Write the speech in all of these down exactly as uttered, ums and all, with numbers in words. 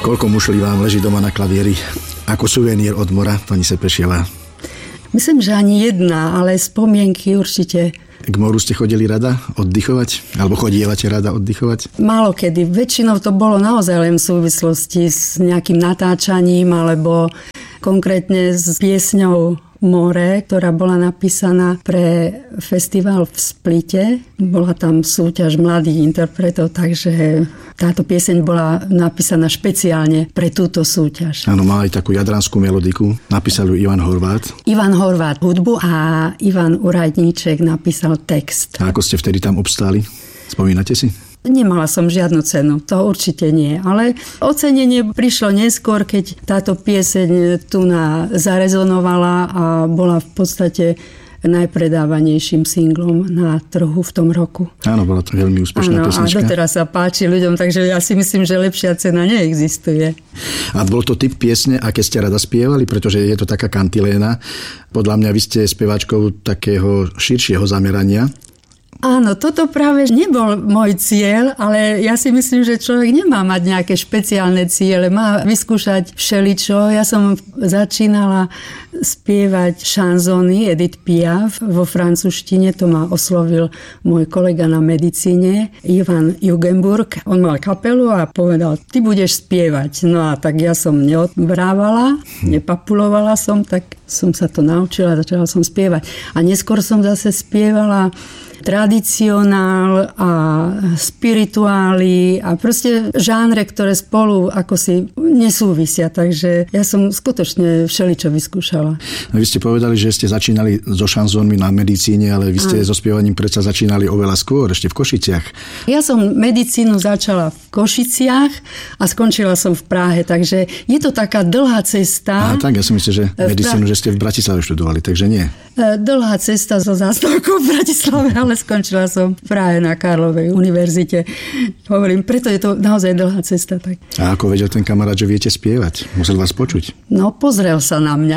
Koľko mušlí vám leží doma na klavieri ako suvenír od mora, pani Sepešiová? Myslím, že ani jedna, ale spomienky určite. K moru ste chodili rada oddychovať? Alebo chodievate rada oddychovať? Málo kedy. Väčšinou to bolo naozaj len v súvislosti s nejakým natáčaním alebo konkrétne s piesňou More, ktorá bola napísaná pre festival v Splite. Bola tam súťaž mladých interpretov, takže táto pieseň bola napísaná špeciálne pre túto súťaž. Áno, má aj takú jadranskú melodiku. Napísal ju Ivan Horvát. Ivan Horvát hudbu a Ivan Uradníček napísal text. A ako ste vtedy tam obstáli? Spomínate si? Nemala som žiadnu cenu, to určite nie, ale ocenenie prišlo neskôr, keď táto pieseň tu na zarezonovala a bola v podstate najpredávanejším singlom na trhu v tom roku. Áno, bola to veľmi úspešná Áno, pesnička. A doteraz sa páči ľuďom, takže ja si myslím, že lepšia cena neexistuje. A bol to typ piesne, aké ste rada spievali, pretože je to taká kantiléna. Podľa mňa vy ste speváčkou takého širšieho zamerania. Áno, toto práve nebol môj cieľ, ale ja si myslím, že človek nemá mať nejaké špeciálne ciele, má vyskúšať všeličo. Ja som začínala spievať šanzóny Edith Piaf vo francúzštine, to ma oslovil môj kolega na medicíne, Ivan Jugenburg. On mal kapelu a povedal, ty budeš spievať. No a tak ja som neodbrávala, nepapulovala som, tak som sa to naučila, začala som spievať. A neskôr som zase spievala tradicionál a spirituály a proste žánre, ktoré spolu ako si nesúvisia. Takže ja som skutočne všeličo vyskúšala. No, vy ste povedali, že ste začínali so šanzónmi na medicíne, ale vy ste a. so spievaním predsa začínali oveľa skôr, ešte v Košiciach. Ja som medicínu začala v Košiciach a skončila som v Prahe, takže je to taká dlhá cesta. A tak, ja si myslím, že medicínu, že ste v Bratislave študovali, takže nie. Dlhá cesta so zástavkou v Bratislave, ale skončila som v Prahe na Karlovej univerzite. Hovorím, preto je to naozaj dlhá cesta. Tak. A ako vedel ten kamarát, že viete spievať? Musel vás počuť? No, pozrel sa na mňa.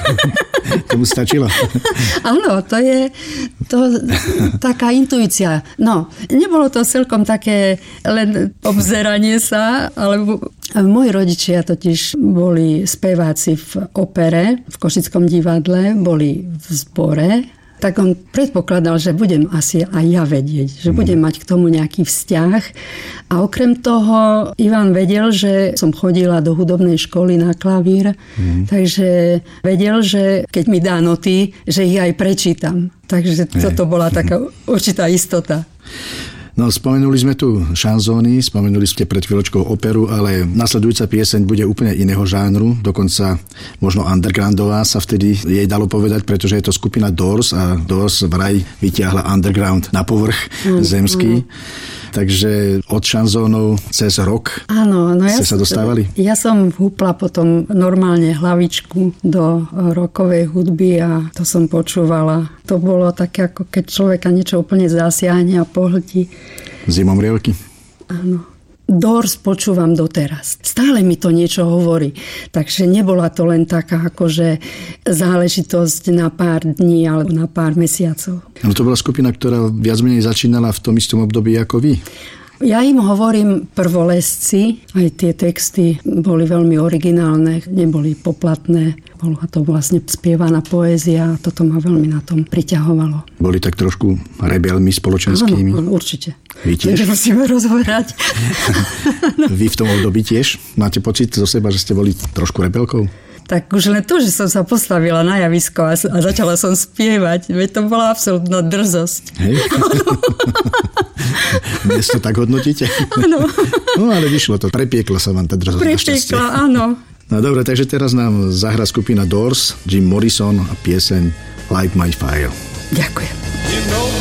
Tomu stačilo? Áno, to je to, taká intuícia. No, nebolo to celkom také len obzeranie sa, ale moji rodičia totiž boli speváci v opere, v Košickom divadle, boli v zbore. Tak on predpokladal, že budem asi aj ja vedieť, že budem mať k tomu nejaký vzťah. A okrem toho Ivan vedel, že som chodila do hudobnej školy na klavír, mm. takže vedel, že keď mi dá noty, že ich aj prečítam. Takže toto bola taká určitá istota. No, spomenuli sme tu šanzóny, spomenuli ste pred chvíľočkou operu, ale nasledujúca pieseň bude úplne iného žánru, dokonca možno undergroundová sa vtedy jej dalo povedať, pretože je to skupina Doors a Doors vraj vytiahla underground na povrch mm, zemský. Mm. Takže od šanzónov cez rock áno, no ste ja, sa dostávali? Ja som húpla potom normálne hlavičku do rockovej hudby a to som počúvala. To bolo také, ako keď človeka niečo úplne zasiahne a pohltí. Zimomrielky? Áno. Doors počúvam doteraz. Stále mi to niečo hovorí. Takže nebola to len taká akože záležitosť na pár dní alebo na pár mesiacov. No to bola skupina, ktorá viac menej začínala v tom istom období ako vy. Ja im hovorím prvolesci, aj tie texty boli veľmi originálne, neboli poplatné. Bola to vlastne spievaná poézia a toto ma veľmi na tom priťahovalo. Boli tak trošku rebelmi spoločenskými? Áno, určite. Vy tiež? To musíme rozhovorať. Vy v tom období tiež? Máte pocit zo seba, že ste boli trošku rebelkou? Tak už len to, že som sa postavila na javisko a, a začala som spievať, veď to bola absolútna drzosť. Hej? Dnes to tak hodnotíte? Áno. No ale vyšlo to, prepiekla sa vám tá drzosť. Prepiekla, áno. No dobre, takže teraz nám zahrá skupina Doors, Jim Morrison a pieseň Light My Fire. Ďakujem.